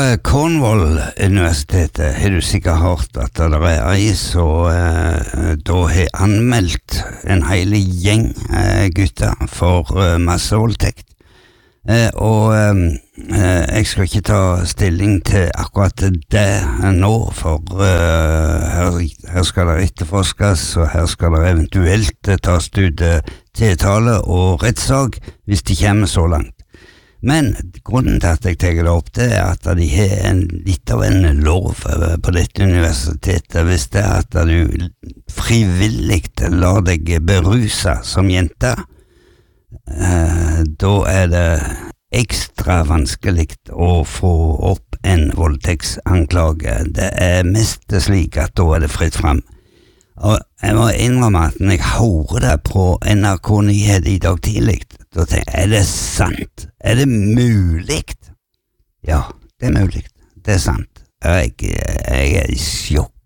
Cornwall-universitetet har du sikkert hørt at det ei som da har anmeldt en hel gjeng gutter for massevoldtekt. Jeg skal ikke ta stilling til akkurat det nå, for her skal det etterforskes, og her skal det eventuelt tas ut tiltale og rettssak hvis de kommer så langt. Men grunnen til at jeg tar det opp, det at de har litt av en lov på dette universitetet. Hvis det at du frivillig lar deg beruse som jente, da det ekstra vanskelig å få opp en voldtektsanklage. Det mest slik at da det fritt frem. Og jeg må innrømme at når jeg hører det på NRK Nyheter i dag tidlig, da tenker jeg, det sant? Det mulig? Ja, det mulig. Det sant. Jeg i sjokk.